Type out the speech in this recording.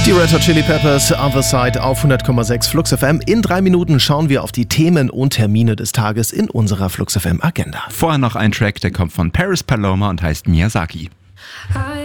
Die Red Hot Chili Peppers, Other Side auf 100,6 Flux FM. In 3 Minuten schauen wir auf die Themen und Termine des Tages in unserer Flux FM Agenda. Vorher noch ein Track, der kommt von Paris Paloma und heißt Miyazaki.